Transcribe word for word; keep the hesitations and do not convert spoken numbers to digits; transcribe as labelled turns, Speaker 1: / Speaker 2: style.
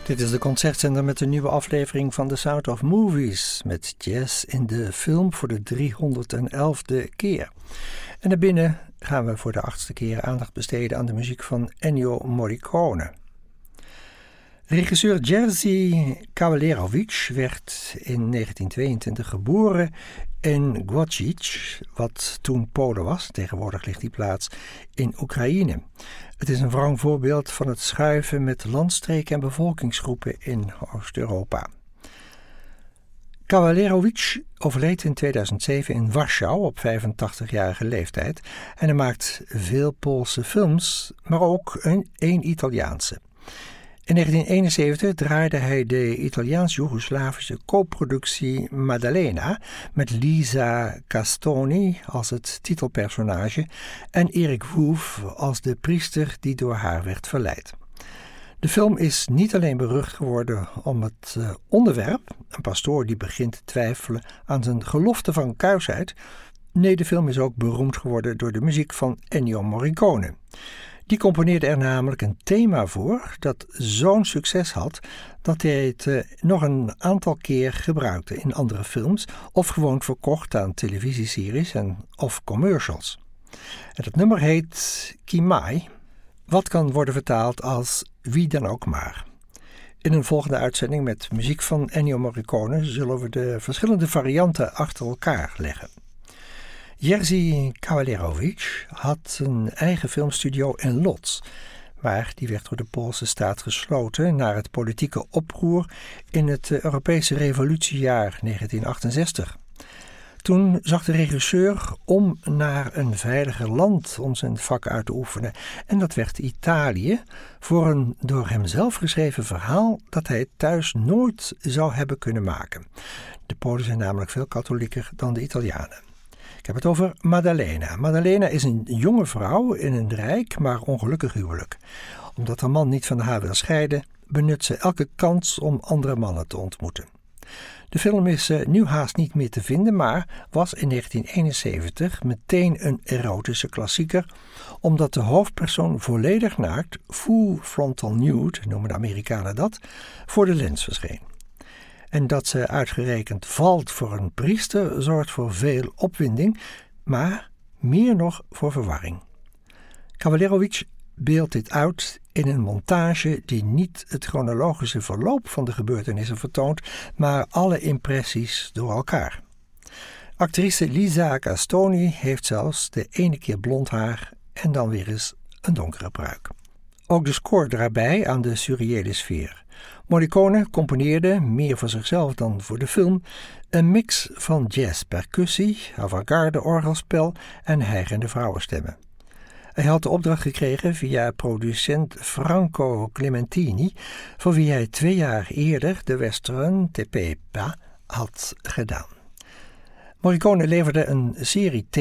Speaker 1: Dit is de concertzender met een nieuwe aflevering van The Sound of Movies met jazz in de film voor de driehonderdelfde keer. En daarbinnen gaan we voor de achtste keer aandacht besteden aan de muziek van Ennio Morricone. Regisseur Jerzy Kawalerowicz werd in negentien tweeëntwintig geboren in Głocic, wat toen Polen was. Tegenwoordig ligt die plaats in Oekraïne. Het is een wrang voorbeeld van het schuiven met landstreken en bevolkingsgroepen in Oost-Europa. Kawalerowicz overleed in tweeduizend zeven in Warschau op vijfentachtigjarige leeftijd en hij maakt veel Poolse films, maar ook een, een Italiaanse. In negentien eenenzeventig draaide hij de Italiaans-Joegoslavische co-productie Maddalena met Lisa Castoni als het titelpersonage en Erik Woef als de priester die door haar werd verleid. De film is niet alleen berucht geworden om het uh, onderwerp, een pastoor die begint te twijfelen aan zijn gelofte van kuisheid. Nee, de film is ook beroemd geworden door de muziek van Ennio Morricone. Die componeerde er namelijk een thema voor dat zo'n succes had dat hij het uh, nog een aantal keer gebruikte in andere films of gewoon verkocht aan televisieseries en of commercials. En dat nummer heet Chi mai, wat kan worden vertaald als wie dan ook maar. In een volgende uitzending met muziek van Ennio Morricone zullen we de verschillende varianten achter elkaar leggen. Jerzy Kawalerowicz had een eigen filmstudio in Łódź, maar die werd door de Poolse staat gesloten na het politieke oproer in het Europese revolutiejaar negentien achtenzestig. Toen zag de regisseur om naar een veiliger land om zijn vak uit te oefenen en dat werd Italië voor een door hemzelf geschreven verhaal dat hij thuis nooit zou hebben kunnen maken. De Polen zijn namelijk veel katholieker dan de Italianen. Ik heb het over Maddalena. Maddalena is een jonge vrouw in een rijk, maar ongelukkig huwelijk. Omdat haar man niet van haar wil scheiden, benut ze elke kans om andere mannen te ontmoeten. De film is uh, nu haast niet meer te vinden, maar was in negentien eenenzeventig meteen een erotische klassieker, omdat de hoofdpersoon volledig naakt, full frontal nude, noemen de Amerikanen dat, voor de lens verscheen. En dat ze uitgerekend valt voor een priester zorgt voor veel opwinding, maar meer nog voor verwarring. Kawalerowicz beeldt dit uit in een montage die niet het chronologische verloop van de gebeurtenissen vertoont, maar alle impressies door elkaar. Actrice Lisa Castoni heeft zelfs de ene keer blond haar en dan weer eens een donkere pruik. Ook de score draagt bij aan de surreële sfeer. Morricone componeerde, meer voor zichzelf dan voor de film, een mix van jazz, percussie, avant-garde orgelspel en hijgende vrouwenstemmen. Hij had de opdracht gekregen via producent Franco Clementini, voor wie hij twee jaar eerder de western Te Pepa had gedaan. Morricone leverde een serie